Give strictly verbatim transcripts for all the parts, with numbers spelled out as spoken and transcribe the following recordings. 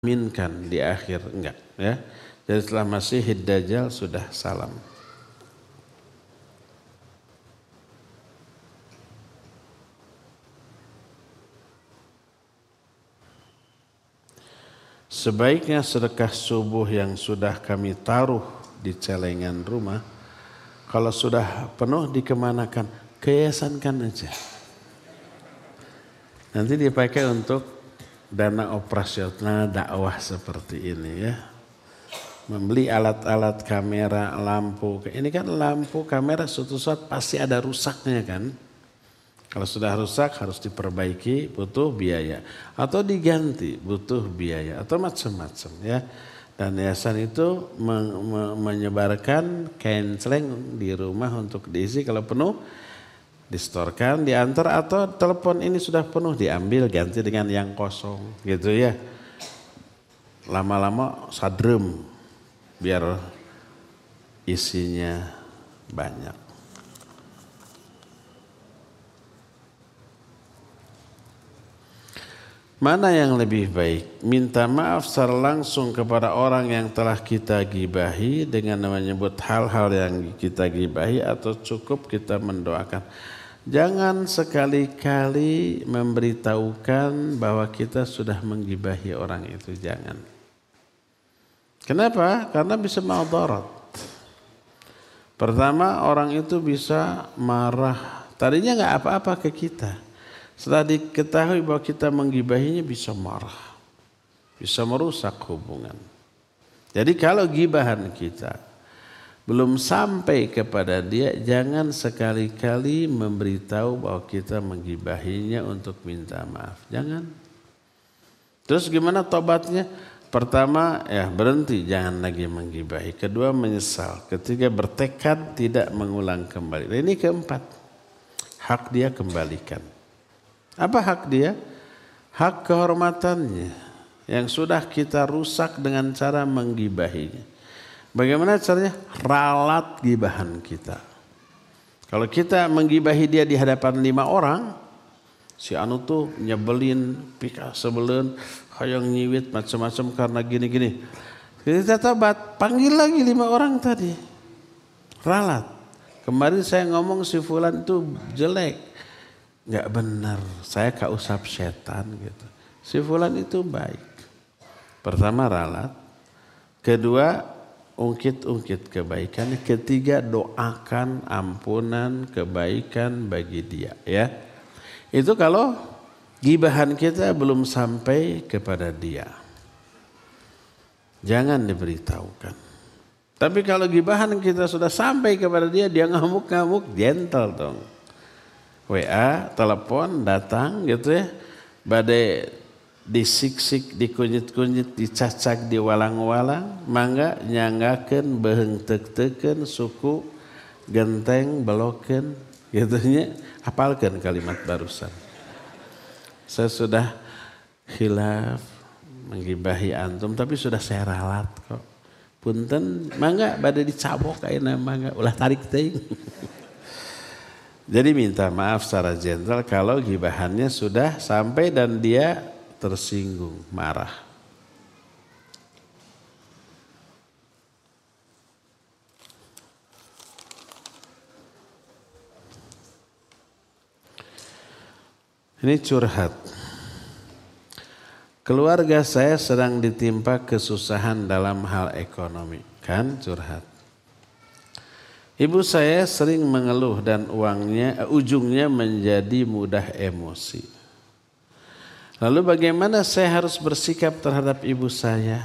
minkan di akhir, enggak ya. Jadi setelah Masihid Dajjal sudah salam. Sebaiknya sedekah subuh yang sudah kami taruh di celengan rumah, kalau sudah penuh dikemanakan? Keyasankan aja. Nanti dipakai untuk dana operasional dakwah seperti ini ya. Membeli alat-alat kamera, lampu. Ini kan lampu kamera suatu saat pasti ada rusaknya kan. Kalau sudah rusak harus diperbaiki, butuh biaya. Atau diganti, butuh biaya. Atau macam-macam ya. Dan yayasan itu men- men- menyebarkan kain celeng di rumah untuk diisi. Kalau penuh, distorkan, diantar. Atau telepon ini sudah penuh, diambil, ganti dengan yang kosong. Gitu ya. Lama-lama sadrem, biar isinya banyak. Mana yang lebih baik? Minta maaf secara langsung kepada orang yang telah kita gibahi dengan menyebut hal-hal yang kita gibahi, atau cukup kita mendoakan? Jangan sekali-kali memberitahukan bahwa kita sudah menggibahi orang itu, jangan. Kenapa? Karena bisa madarat. Pertama, orang itu bisa marah. Tadinya nggak apa-apa ke kita. Setelah diketahui bahwa kita menggibahinya, bisa marah, bisa merusak hubungan. Jadi kalau gibahan kita belum sampai kepada dia, jangan sekali-kali memberitahu bahwa kita menggibahinya untuk minta maaf. Jangan. Terus gimana tobatnya? Pertama, ya berhenti, jangan lagi menggibahi. Kedua, menyesal. Ketiga, bertekad tidak mengulang kembali. Nah, ini keempat, hak dia kembalikan. Apa hak dia? Hak kehormatannya yang sudah kita rusak dengan cara menggibahinya. Bagaimana caranya? Ralat gibahan kita. Kalau kita menggibahi dia di hadapan lima orang, si anu tuh nyebelin, pika sebelun, hayang nyiwit macam-macam karena gini-gini. Kita tobat, panggil lagi lima orang tadi. Ralat. Kemarin saya ngomong si fulan itu jelek. Nggak benar, saya kausap setan gitu. Si fulan itu baik. Pertama ralat, kedua ungkit-ungkit kebaikannya, ketiga doakan ampunan kebaikan bagi dia ya. Itu kalau gibahan kita belum sampai kepada dia. Jangan diberitahukan. Tapi kalau gibahan kita sudah sampai kepada dia, dia ngamuk-ngamuk, gentle dong. W A, telepon, datang gitu ya. Badai disiksik, dikunyit-kunyit, dicacak, diwalang-walang. Mangga nyanggakeun, beheung teuk-teukeun, suku, genteng, belokeun. Gitunya, hafalkeun kalimat barusan. Saya sudah khilaf, menggibahi antum, tapi sudah saya ralat kok. Punten, mangga badai dicabok ayeuna mangga, ulah tarik teuing. Jadi minta maaf secara jenderal kalau gibahannya sudah sampai dan dia tersinggung, marah. Ini curhat. Keluarga saya sedang ditimpa kesusahan dalam hal ekonomi. Kan curhat. Ibu saya sering mengeluh dan uangnya, ujungnya menjadi mudah emosi. Lalu bagaimana saya harus bersikap terhadap ibu saya?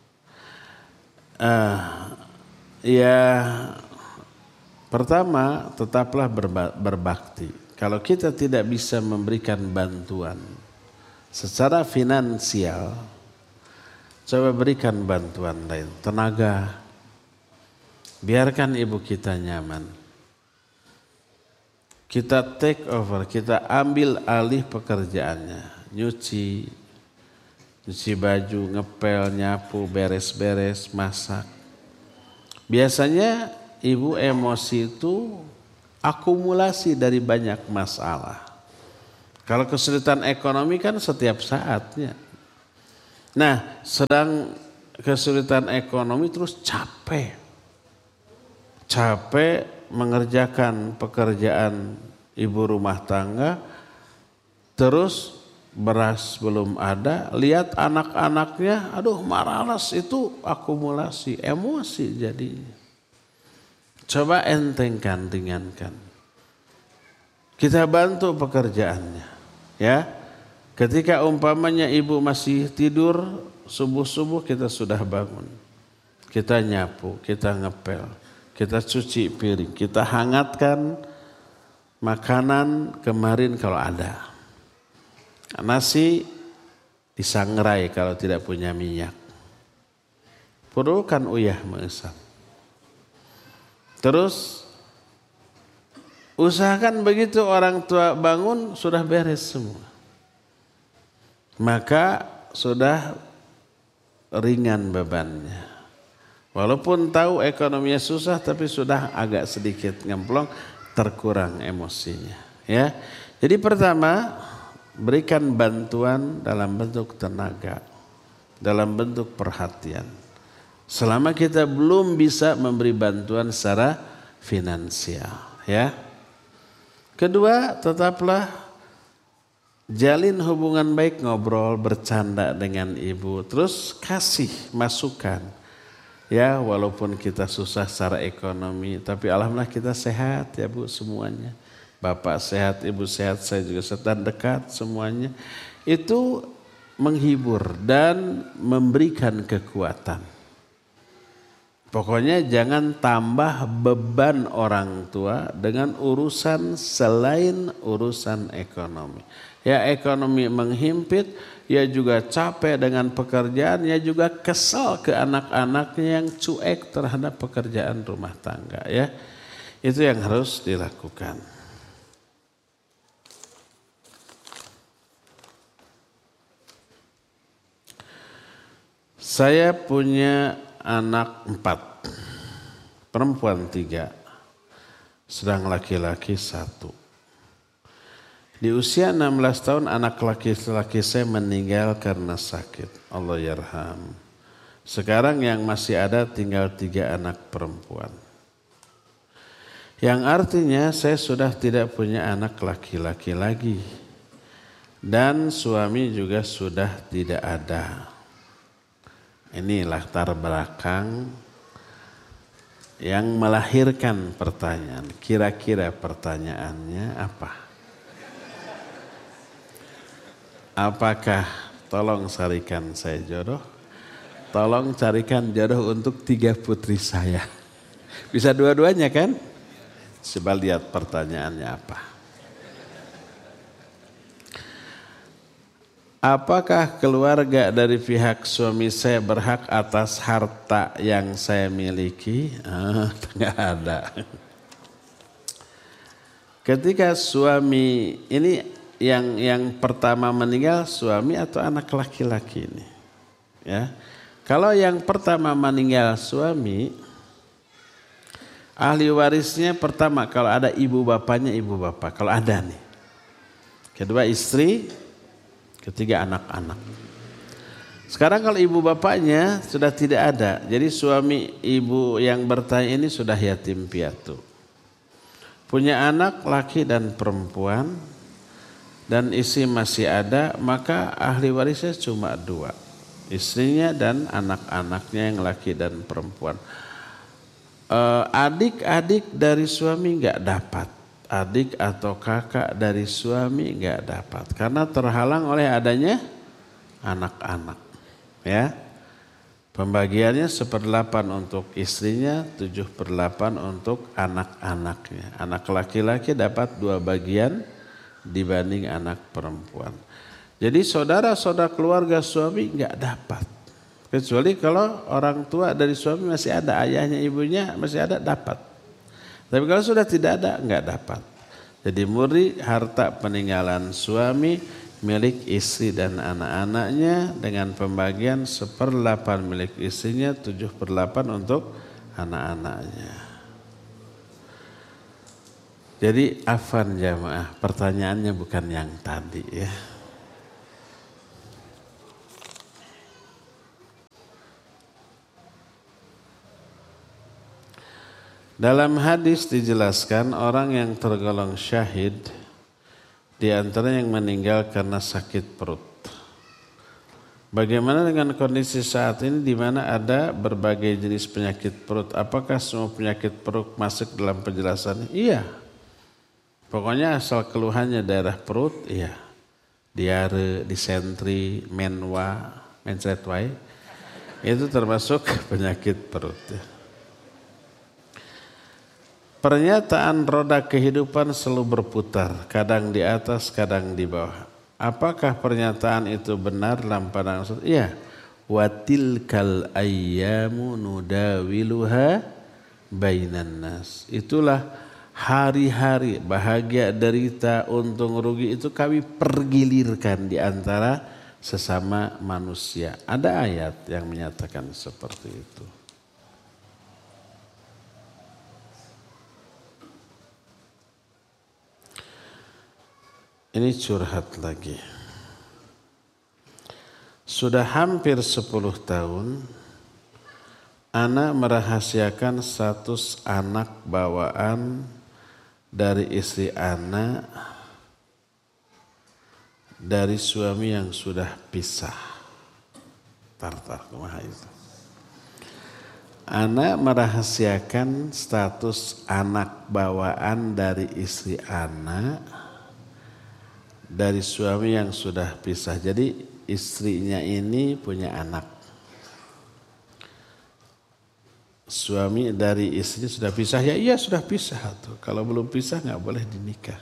Uh, ya, pertama tetaplah berba- berbakti. Kalau kita tidak bisa memberikan bantuan secara finansial, coba berikan bantuan lain, tenaga. Biarkan ibu kita nyaman. Kita take over, kita ambil alih pekerjaannya. Nyuci, nyuci baju, ngepel, nyapu, beres-beres, masak. Biasanya ibu emosi itu akumulasi dari banyak masalah. Kalau kesulitan ekonomi kan setiap saatnya. Nah, sedang kesulitan ekonomi terus capek. Capek mengerjakan pekerjaan ibu rumah tangga, terus beras belum ada, lihat anak-anaknya, aduh malas, itu akumulasi emosi jadinya. Coba entengkan, ringankan. Kita bantu pekerjaannya, ya. Ketika umpamanya ibu masih tidur, subuh-subuh kita sudah bangun. Kita nyapu, kita ngepel, kita cuci piring, kita hangatkan makanan kemarin kalau ada. Nasi disangrai kalau tidak punya minyak. Perlu kan uyah mengesap. Terus usahakan begitu orang tua bangun sudah beres semua. Maka sudah ringan bebannya. Walaupun tahu ekonominya susah tapi sudah agak sedikit ngemplong, terkurang emosinya. Ya. Jadi pertama, berikan bantuan dalam bentuk tenaga, dalam bentuk perhatian. Selama kita belum bisa memberi bantuan secara finansial, ya. Kedua, tetaplah jalin hubungan baik, ngobrol, bercanda dengan ibu, terus kasih masukan. Ya, walaupun kita susah secara ekonomi, tapi alhamdulillah kita sehat ya Bu semuanya. Bapak sehat, ibu sehat, saya juga sehat, dekat semuanya. Itu menghibur dan memberikan kekuatan. Pokoknya jangan tambah beban orang tua dengan urusan selain urusan ekonomi. Ya ekonomi menghimpit, ya juga capek dengan pekerjaan, ya juga kesal ke anak-anaknya yang cuek terhadap pekerjaan rumah tangga. Ya, itu yang harus dilakukan. Saya punya anak empat, perempuan tiga, sedang laki-laki satu. Di usia enam belas tahun anak laki-laki saya meninggal karena sakit. Allah yarham. Sekarang yang masih ada tinggal tiga anak perempuan. Yang artinya saya sudah tidak punya anak laki-laki lagi. Dan suami juga sudah tidak ada. Ini latar belakang yang melahirkan pertanyaan. Kira-kira pertanyaannya apa? Apakah tolong carikan saya jodoh? Tolong carikan jodoh untuk tiga putri saya. Bisa dua-duanya kan? Coba lihat pertanyaannya apa. Apakah keluarga dari pihak suami saya berhak atas harta yang saya miliki? Ah, nggak ada. Ketika suami ini yang yang pertama meninggal suami atau anak laki-laki ini? Ya, kalau yang pertama meninggal suami, ahli warisnya pertama kalau ada ibu bapaknya ibu bapak, kalau ada nih. Kedua istri. Ketiga anak-anak. Sekarang kalau ibu bapaknya sudah tidak ada, jadi suami ibu yang bertanya ini sudah yatim piatu. Punya anak laki dan perempuan dan istri masih ada, maka ahli warisnya cuma dua. Istrinya dan anak-anaknya yang laki dan perempuan. Adik-adik dari suami nggak dapat. Adik atau kakak dari suami nggak dapat karena terhalang oleh adanya anak-anak. Ya, pembagiannya seperdelapan untuk istrinya, tujuh perdelapan untuk anak-anaknya. Anak laki-laki dapat dua bagian dibanding anak perempuan. Jadi saudara-saudara keluarga suami nggak dapat, kecuali kalau orang tua dari suami masih ada, ayahnya ibunya masih ada, dapat. Tapi kalau sudah tidak ada, enggak dapat. Jadi murni harta peninggalan suami milik istri dan anak-anaknya dengan pembagian seperdelapan milik istrinya, tujuh perdelapan untuk anak-anaknya. Jadi afan jamaah, pertanyaannya bukan yang tadi ya. Dalam hadis dijelaskan orang yang tergolong syahid di antara yang meninggal karena sakit perut. Bagaimana dengan kondisi saat ini di mana ada berbagai jenis penyakit perut? Apakah semua penyakit perut masuk dalam penjelasan? Iya. Pokoknya asal keluhannya daerah perut, iya. Diare, disentri, menwa, mencret wae. Itu termasuk penyakit perut. Ya. Pernyataan roda kehidupan selalu berputar, kadang di atas, kadang di bawah. Apakah pernyataan itu benar dalam pandangan Ustaz? Iya. Wa tilkal ayyamu nudawiluha bainan nas. Itulah hari-hari bahagia, derita, untung, rugi itu kami pergilirkan di antara sesama manusia. Ada ayat yang menyatakan seperti itu. Ini curhat lagi. Sudah hampir sepuluh tahun, ana merahasiakan status anak bawaan dari istri ana dari suami yang sudah pisah. Tar-tar, kumaha itu. Ana merahasiakan status anak bawaan dari istri ana dari suami yang sudah pisah. Jadi istrinya ini punya anak. Suami dari istrinya sudah pisah. Ya iya sudah pisah tuh. Kalau belum pisah nggak boleh dinikah.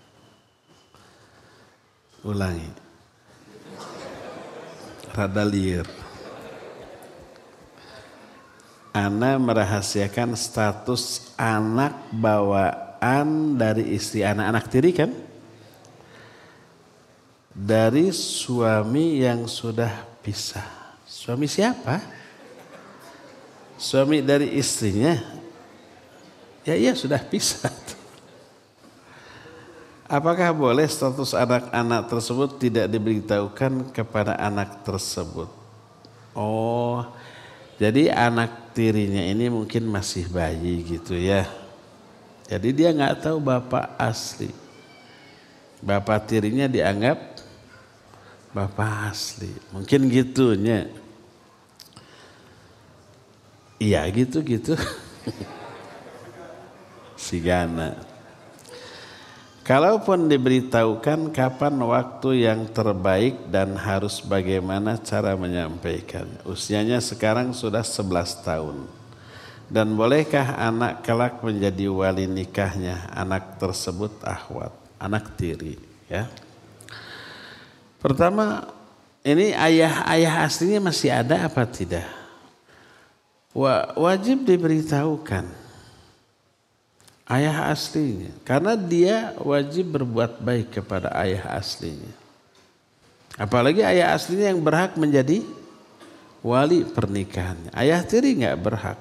Ulangi. Rada liar. Ana merahasiakan status anak bawaan dari istri ana. Anak tiri kan? Dari suami yang sudah pisah. Suami siapa? Suami dari istrinya. Ya iya sudah pisah. Apakah boleh status anak-anak tersebut tidak diberitahukan kepada anak tersebut? Oh, jadi anak tirinya ini mungkin masih bayi gitu ya. Jadi dia nggak tahu bapak asli. Bapak tirinya dianggap bapak asli. Mungkin gitunya. Iya gitu-gitu. Sigana. Kalaupun diberitahukan kapan waktu yang terbaik dan harus bagaimana cara menyampaikan. Usianya sekarang sudah sebelas tahun. Dan bolehkah anak kelak menjadi wali nikahnya? Anak tersebut akhwat, anak tiri, ya. Pertama, ini ayah-ayah aslinya masih ada apa tidak? Wajib diberitahukan ayah aslinya. Karena dia wajib berbuat baik kepada ayah aslinya. Apalagi ayah aslinya yang berhak menjadi wali pernikahannya. Ayah tiri nggak berhak.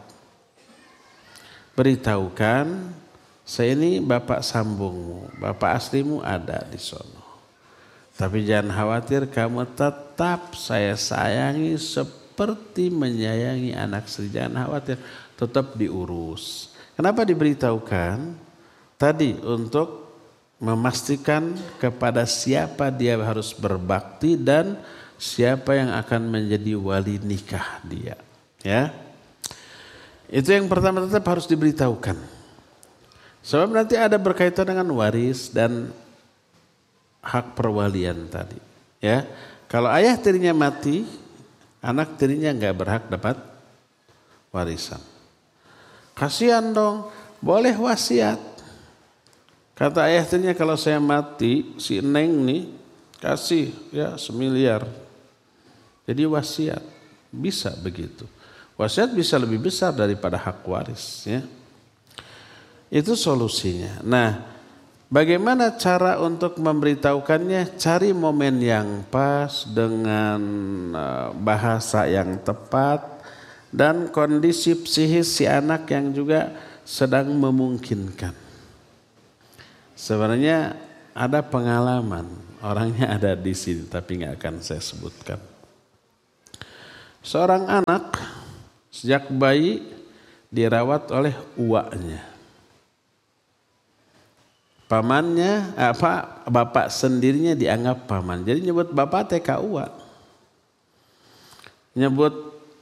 Beritahukan, saya ini bapak sambungmu, bapak aslimu ada di sono. Tapi jangan khawatir, kamu tetap saya sayangi seperti menyayangi anak sendiri. Jangan khawatir, tetap diurus. Kenapa diberitahukan? Tadi untuk memastikan kepada siapa dia harus berbakti dan siapa yang akan menjadi wali nikah dia. Ya, itu yang pertama tetap harus diberitahukan. Sebab nanti ada berkaitan dengan waris dan hak perwalian tadi, ya. Kalau ayah tirinya mati, anak tirinya nggak berhak dapat warisan. Kasihan dong, boleh wasiat. Kata ayah tirinya, kalau saya mati, si Neng nih kasih ya semiliar. Jadi wasiat bisa begitu. Wasiat bisa lebih besar daripada hak waris, ya. Itu solusinya. Nah, bagaimana cara untuk memberitahukannya? Cari momen yang pas dengan bahasa yang tepat dan kondisi psikis si anak yang juga sedang memungkinkan. Sebenarnya ada pengalaman, orangnya ada di sini tapi nggak akan saya sebutkan. Seorang anak sejak bayi dirawat oleh uaknya. pamannya apa bapak sendirinya dianggap paman. Jadi nyebut bapak teh kaua. Nyebut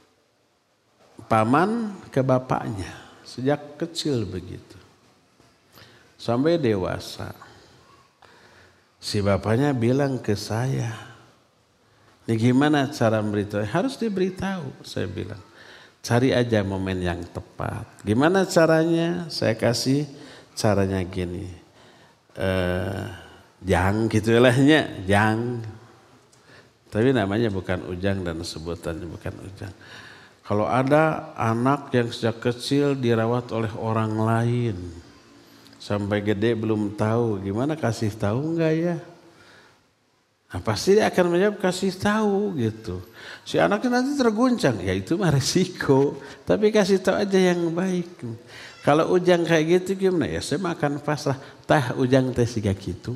paman ke bapaknya sejak kecil begitu. Sampai dewasa. Si bapaknya bilang ke saya, ini gimana cara memberitahu? Harus diberitahu, saya bilang. Cari aja momen yang tepat. Gimana caranya? Saya kasih caranya gini. Eh, jang gitu lahnya, jang. Tapi namanya bukan ujang dan sebutannya bukan ujang. Kalau ada anak yang sejak kecil dirawat oleh orang lain, sampai gede belum tahu, gimana kasih tahu enggak ya? Nah, pasti dia akan menjawab kasih tahu gitu. Si anaknya nanti terguncang, ya itu mah resiko. Tapi kasih tahu aja yang baik. Kalau ujang kayak gitu gimana? Ya saya makan pasrah. Tah ujang teh siga gitu.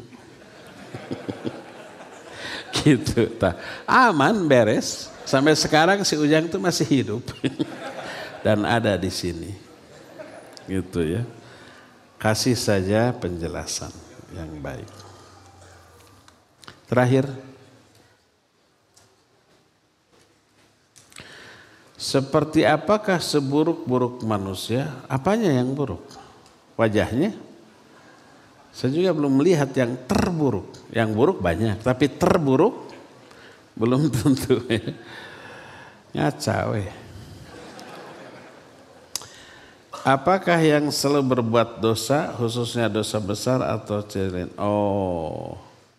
Gitu tah. Aman beres. Sampai sekarang si ujang itu masih hidup. Dan ada di sini. Gitu ya. Kasih saja penjelasan yang baik. Terakhir, seperti apakah seburuk-buruk manusia? Apanya yang buruk? Wajahnya? Saya juga belum melihat yang terburuk. Yang buruk banyak, tapi terburuk belum tentu. Ngaca weh. Apakah yang selalu berbuat dosa, khususnya dosa besar atau celin? Oh,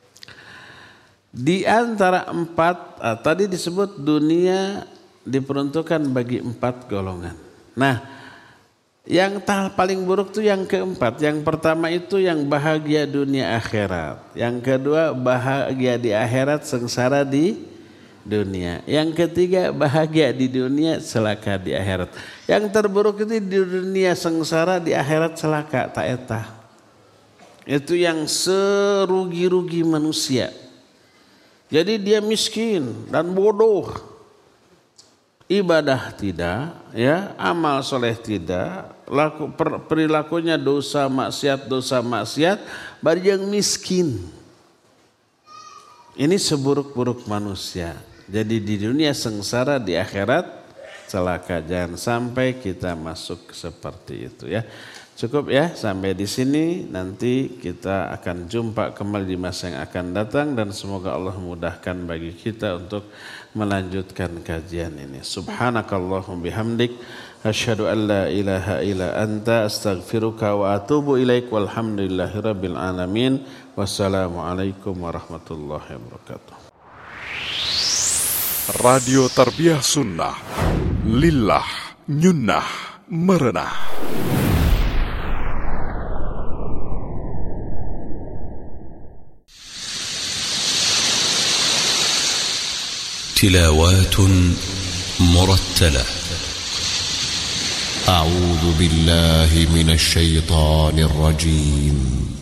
di antara empat, ah, tadi disebut dunia diperuntukkan bagi empat golongan. Nah, yang tahap paling buruk itu yang keempat. Yang pertama itu yang bahagia dunia akhirat. Yang kedua bahagia di akhirat, sengsara di dunia. Yang ketiga bahagia di dunia, celaka di akhirat. Yang terburuk itu di dunia sengsara, di akhirat celaka, tak etah. Itu yang serugi-rugi manusia. Jadi dia miskin dan bodoh. Ibadah tidak, ya, amal soleh tidak, laku, per, perilakunya dosa maksiat, dosa maksiat, baru yang miskin. Ini seburuk-buruk manusia. Jadi di dunia sengsara, di akhirat celaka. Jangan sampai kita masuk seperti itu ya. Cukup ya sampai di sini, nanti kita akan jumpa kembali di masa yang akan datang dan semoga Allah mudahkan bagi kita untuk melanjutkan kajian ini. Subhanakallahumma bihamdik asyhadu an la ilaha illa anta astaghfiruka wa atubu ilaik walhamdulillahirabbil alamin. Wassalamualaikum warahmatullahi wabarakatuh. Radio Tarbiyah Sunnah Lillah Nyunnah Merenah. تلاوات مرتلة. أعوذ بالله من الشيطان الرجيم.